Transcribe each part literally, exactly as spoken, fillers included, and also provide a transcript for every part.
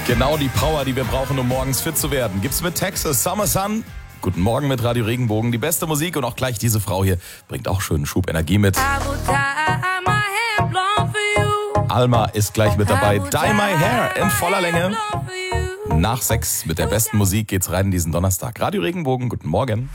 Genau die Power, die wir brauchen, um morgens fit zu werden. Gibt's mit Texas Summer Sun. Guten Morgen mit Radio Regenbogen. Die beste Musik und auch gleich diese Frau hier bringt auch schönen Schub Energie mit. Alma ist gleich mit dabei. Dye My Hair in voller Länge. Nach sechs mit der besten Musik geht's rein in diesen Donnerstag. Radio Regenbogen, guten Morgen.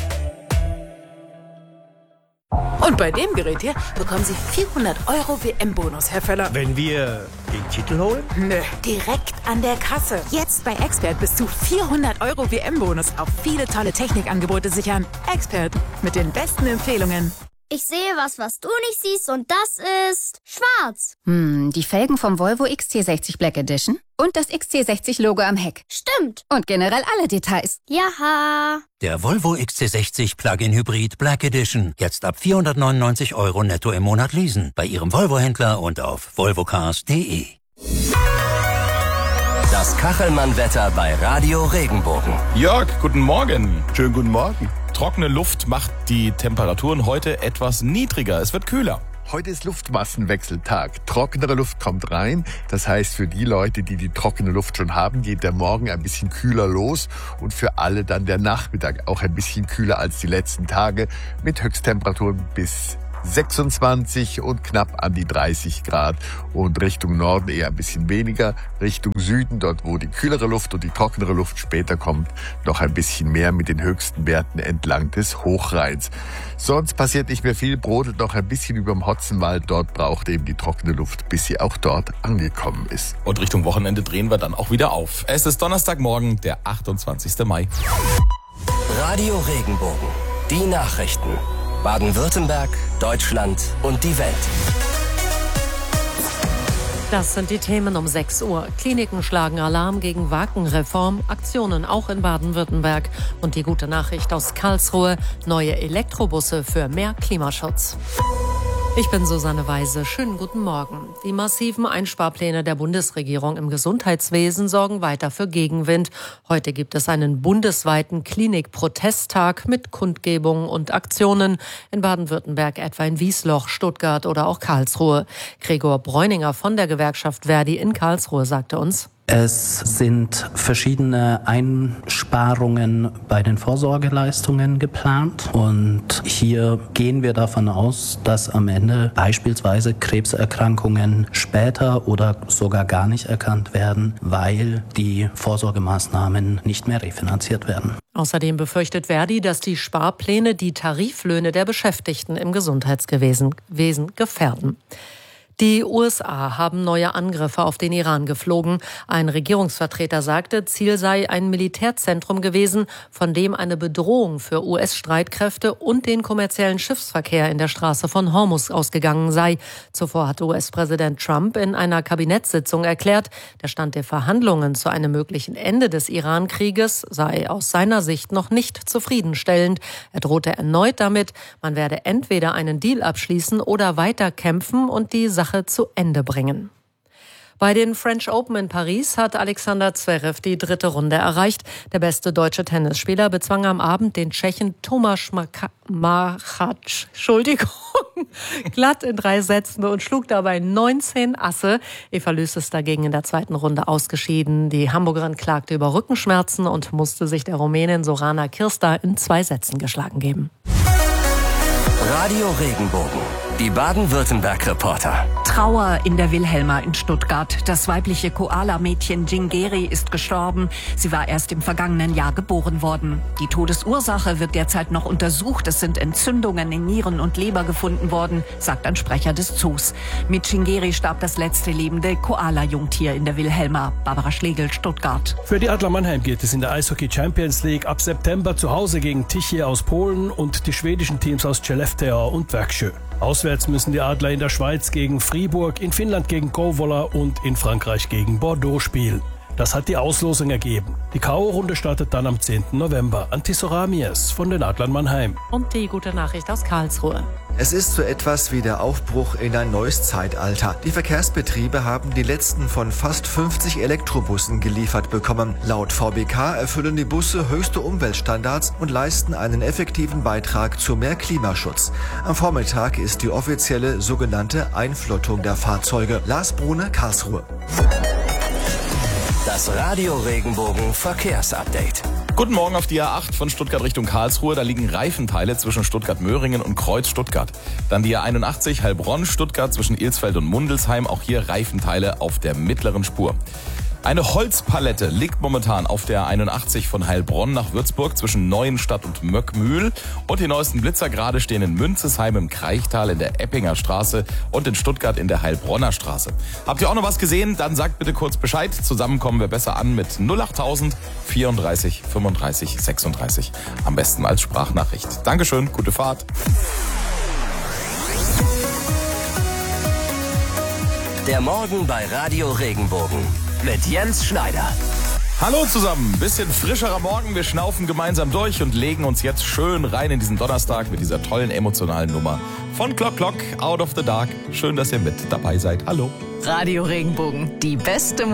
Und bei dem Gerät hier bekommen Sie vierhundert Euro W M-Bonus, Herr Völler. Wenn wir den Titel holen? Nö, direkt an der Kasse. Jetzt bei Expert bis zu vierhundert Euro W M-Bonus auf viele tolle Technikangebote sichern. Expert mit den besten Empfehlungen. Ich sehe was, was du nicht siehst, und das ist schwarz. Hm, die Felgen vom Volvo X C sechzig Black Edition und das X C sechzig Logo am Heck. Stimmt. Und generell alle Details. Jaha. Der Volvo X C sechzig Plug-in Hybrid Black Edition. Jetzt ab vierhundertneunundneunzig Euro netto im Monat leasen. Bei Ihrem Volvo-Händler und auf volvocars punkt de. Das Kachelmann-Wetter bei Radio Regenbogen. Jörg, guten Morgen. Schönen guten Morgen. Trockene Luft macht die Temperaturen heute etwas niedriger. Es wird kühler. Heute ist Luftmassenwechseltag. Trockenere Luft kommt rein. Das heißt, für die Leute, die die trockene Luft schon haben, geht der Morgen ein bisschen kühler los. Und für alle dann der Nachmittag auch ein bisschen kühler als die letzten Tage. Mit Höchsttemperaturen bis sechsundzwanzig und knapp an die dreißig Grad. Und Richtung Norden eher ein bisschen weniger. Richtung Süden, dort wo die kühlere Luft und die trockenere Luft später kommt, noch ein bisschen mehr mit den höchsten Werten entlang des Hochrheins. Sonst passiert nicht mehr viel, brodelt noch ein bisschen über dem Hotzenwald. Dort braucht eben die trockene Luft, bis sie auch dort angekommen ist. Und Richtung Wochenende drehen wir dann auch wieder auf. Es ist Donnerstagmorgen, der achtundzwanzigster Mai. Radio Regenbogen. Die Nachrichten. Baden-Württemberg, Deutschland und die Welt. Das sind die Themen um sechs Uhr. Kliniken schlagen Alarm gegen Wagenreform, Aktionen auch in Baden-Württemberg. Und die gute Nachricht aus Karlsruhe, neue Elektrobusse für mehr Klimaschutz. Ich bin Susanne Weise. Schönen guten Morgen. Die massiven Einsparpläne der Bundesregierung im Gesundheitswesen sorgen weiter für Gegenwind. Heute gibt es einen bundesweiten Klinik-Protesttag mit Kundgebungen und Aktionen. In Baden-Württemberg etwa in Wiesloch, Stuttgart oder auch Karlsruhe. Gregor Bräuninger von der Gewerkschaft Verdi in Karlsruhe sagte uns: Es sind verschiedene Einsparungen bei den Vorsorgeleistungen geplant und hier gehen wir davon aus, dass am Ende beispielsweise Krebserkrankungen später oder sogar gar nicht erkannt werden, weil die Vorsorgemaßnahmen nicht mehr refinanziert werden. Außerdem befürchtet Verdi, dass die Sparpläne die Tariflöhne der Beschäftigten im Gesundheitswesen Wesen gefährden. Die U S A haben neue Angriffe auf den Iran geflogen. Ein Regierungsvertreter sagte, Ziel sei ein Militärzentrum gewesen, von dem eine Bedrohung für U S-Streitkräfte und den kommerziellen Schiffsverkehr in der Straße von Hormuz ausgegangen sei. Zuvor hatte U S-Präsident Trump in einer Kabinettssitzung erklärt, der Stand der Verhandlungen zu einem möglichen Ende des Iran-Krieges sei aus seiner Sicht noch nicht zufriedenstellend. Er drohte erneut damit, man werde entweder einen Deal abschließen oder weiter kämpfen und die Sache zu Ende bringen. Bei den French Open in Paris hat Alexander Zverev die dritte Runde erreicht. Der beste deutsche Tennisspieler bezwang am Abend den Tschechen Tomáš Machac, Entschuldigung, glatt in drei Sätzen und schlug dabei neunzehn Asse. Eva Lüß ist dagegen in der zweiten Runde ausgeschieden. Die Hamburgerin klagte über Rückenschmerzen und musste sich der Rumänin Sorana Kirsta in zwei Sätzen geschlagen geben. Radio Regenbogen. Die Baden-Württemberg-Reporter. Trauer in der Wilhelma in Stuttgart. Das weibliche Koala-Mädchen Jingeri ist gestorben. Sie war erst im vergangenen Jahr geboren worden. Die Todesursache wird derzeit noch untersucht. Es sind Entzündungen in Nieren und Leber gefunden worden, sagt ein Sprecher des Zoos. Mit Jingeri starb das letzte lebende Koala-Jungtier in der Wilhelma. Barbara Schlegel, Stuttgart. Für die Adler Mannheim geht es in der Eishockey Champions League ab September zu Hause gegen Tychy aus Polen und die schwedischen Teams aus Skellefteå und Växjö. Auswärts müssen die Adler in der Schweiz gegen Fribourg, in Finnland gegen Kouvola und in Frankreich gegen Bordeaux spielen. Das hat die Auslosung ergeben. Die K O-Runde startet dann am zehnten November. Antisoramies von den Adlern Mannheim. Und die gute Nachricht aus Karlsruhe. Es ist so etwas wie der Aufbruch in ein neues Zeitalter. Die Verkehrsbetriebe haben die letzten von fast fünfzig Elektrobussen geliefert bekommen. Laut V B K erfüllen die Busse höchste Umweltstandards und leisten einen effektiven Beitrag zu mehr Klimaschutz. Am Vormittag ist die offizielle sogenannte Einflottung der Fahrzeuge. Lars Brune, Karlsruhe. Das Radio Regenbogen Verkehrsupdate. Guten Morgen auf die A acht von Stuttgart Richtung Karlsruhe. Da liegen Reifenteile zwischen Stuttgart-Möhringen und Kreuz-Stuttgart. Dann die A einundachtzig Heilbronn-Stuttgart zwischen Ilsfeld und Mundelsheim. Auch hier Reifenteile auf der mittleren Spur. Eine Holzpalette liegt momentan auf der A einundachtzig von Heilbronn nach Würzburg zwischen Neuenstadt und Möckmühl. Und die neuesten Blitzer gerade stehen in Münzesheim im Kraichtal in der Eppinger Straße und in Stuttgart in der Heilbronner Straße. Habt ihr auch noch was gesehen? Dann sagt bitte kurz Bescheid. Zusammen kommen wir besser an mit null achttausend vierunddreißig fünfunddreißig sechsunddreißig. Am besten als Sprachnachricht. Dankeschön, gute Fahrt. Der Morgen bei Radio Regenbogen mit Jens Schneider. Hallo zusammen, bisschen frischerer Morgen. Wir schnaufen gemeinsam durch und legen uns jetzt schön rein in diesen Donnerstag mit dieser tollen emotionalen Nummer von Clock Clock, Out of the Dark. Schön, dass ihr mit dabei seid. Hallo. Radio Regenbogen, die beste